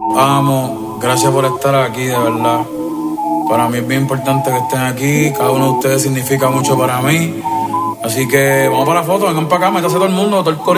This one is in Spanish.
Amo, gracias por estar aquí, de verdad. Para mí es bien importante que estén aquí. Cada uno de ustedes significa mucho para mí. Así que vamos para la foto, vengan para acá, métase todo el mundo, todo el corillo.